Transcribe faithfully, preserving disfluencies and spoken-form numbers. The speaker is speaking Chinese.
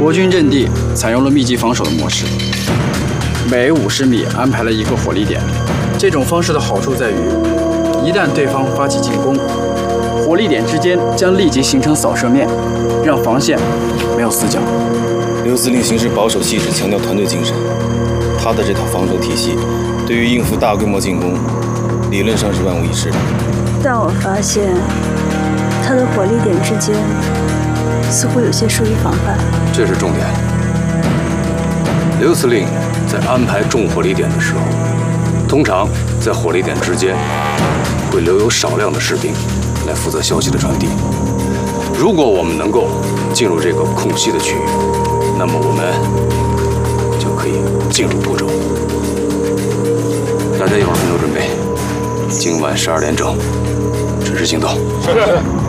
国军阵地采用了密集防守的模式，每五十米安排了一个火力点。这种方式的好处在于，一旦对方发起进攻，火力点之间将立即形成扫射面，让防线没有死角。 刘司令行事保守细致，强调团队精神。他的这套防守体系，对于应付大规模进攻，理论上是万无一失的。 但我发现，他的火力点之间似乎有些疏于防范。 这是重点。刘司令在安排重火力点的时候，通常在火力点之间会留有少量的士兵来负责消息的传递。如果我们能够进入这个空隙的区域，那么我们就可以进入步骤。大家一会儿分头准备，今晚十二点整，准时行动。是。